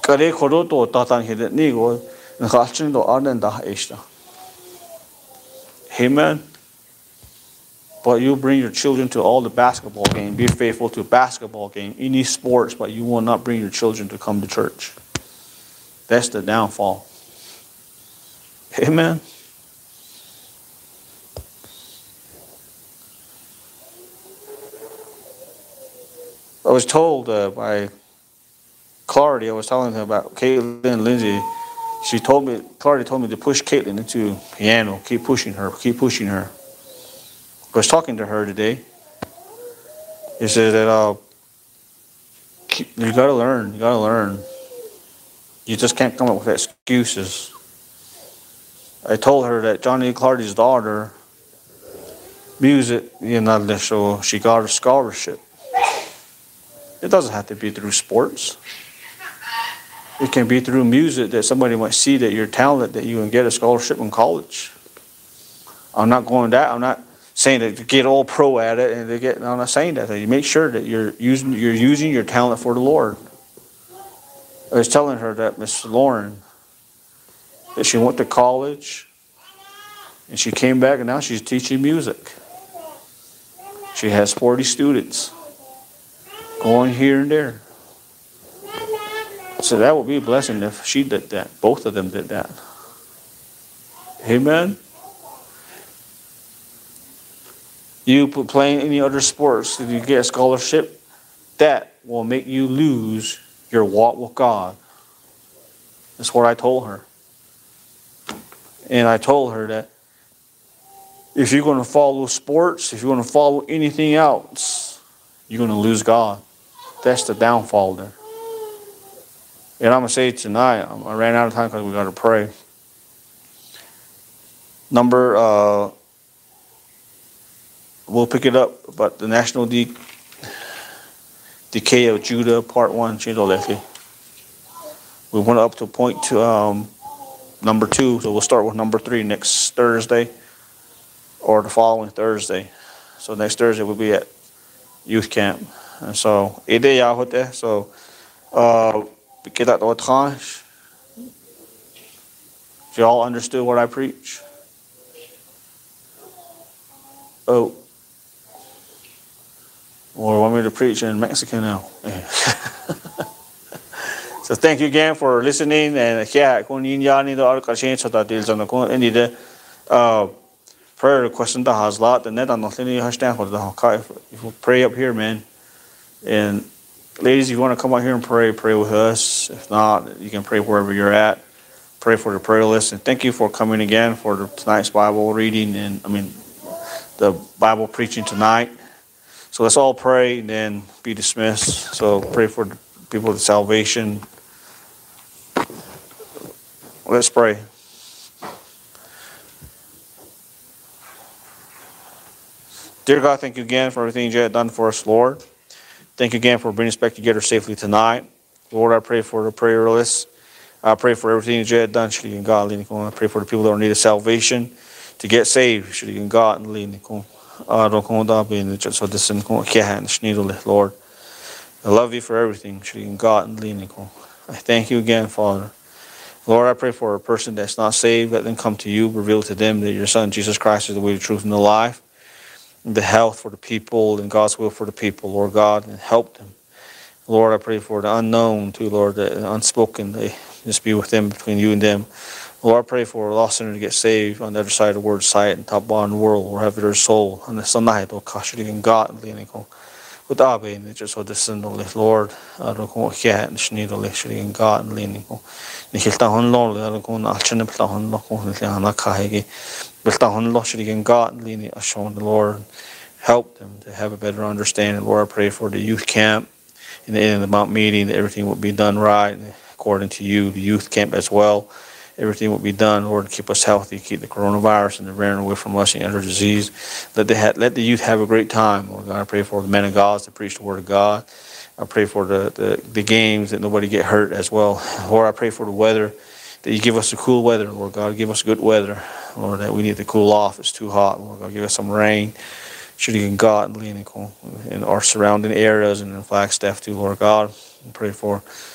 Kare koro to tatan hide ni go ngalchin do arden da ishta. Amen. But you bring your children to all the basketball game. Be faithful to basketball game, any sports, but you will not bring your children to come to church. That's the downfall. Amen. I was told by Clardy, I was telling her about Caitlin and Lindsay. Clardy told me to push Caitlin into piano. Keep pushing her. Keep pushing her. I was talking to her today. He said that you got to learn. You got to learn. You just can't come up with excuses. I told her that Johnny Clardy's daughter, music, so she got a scholarship. It doesn't have to be through sports. It can be through music that somebody might see that you're talented, that you can get a scholarship in college. I'm not going that. I'm not saying that you get all pro at it and I'm not saying that. You make sure that you're using your talent for the Lord. I was telling her that Miss Lauren, that she went to college and she came back and now she's teaching music. She has 40 students going here and there. So that would be a blessing if she did that. Both of them did that. Amen. You playing any other sports, if you get a scholarship, that will make you lose your walk with God. That's what I told her. And I told her that if you're going to follow sports, if you're going to follow anything else, you're going to lose God. That's the downfall there. And I'm going to say it tonight. I ran out of time because we got to pray. We'll pick it up, but the National Decay of Judah, Part 1, we went up to point to number 2, so we'll start with number 3 next Thursday or the following Thursday. So next Thursday we'll be at youth camp. And so, so get out the tranche. If you all understood what I preach. Oh. Or want me to preach in Mexican now? So thank you again for listening. And prayer request has lot. And if you pray up here, man. And ladies, if you want to come out here and pray with us. If not, you can pray wherever you're at. Pray for the prayer list. And thank you for coming again for tonight's Bible reading the Bible preaching tonight. So let's all pray and then be dismissed. So pray for the people of salvation. Let's pray. Dear God, thank you again for everything you have done for us, Lord. Thank you again for bringing us back together safely tonight. Lord, I pray for the prayer list. I pray for everything that you have done. I pray for the people that are in need of salvation to get saved. Lord, I love you for everything. I thank you again, Father. Lord, I pray for a person that's not saved. Let them come to you. Reveal to them that your Son, Jesus Christ, is the way, the truth, and the life. And the health for the people and God's will for the people, Lord God, and help them. Lord, I pray for the unknown too, Lord, the unspoken. They just be with them, between you and them. Lord, I pray for a lost sinner to get saved on the other side of the word sight and top bar in the world, or have their soul. And the Sunday, Lord, kashering God, leaning on. With Abe, and just what the sin, Lord, I don't go here and Schneider, lecturing God, leaning on. Nihiltahon, Lord, I don't go on Alchinaptahon, Lokonakahegi, Biltahon, lecturing God, leaning, Ashon, the Lord. Help them to have a better understanding. Lord, I pray for the youth camp in the end of the Mount meeting, that everything will be done right, according to you, the youth camp as well. Everything will be done, Lord, to keep us healthy, keep the coronavirus and the variant away from us and other disease. Let the youth have a great time, Lord God. I pray for the men of God to preach the word of God. I pray for the games, that nobody get hurt as well. Lord, I pray for the weather, that you give us the cool weather, Lord God. Give us good weather, Lord, that we need to cool off. It's too hot, Lord God. Give us some rain. Should you God in our surrounding areas and in Flagstaff too, Lord God. I pray for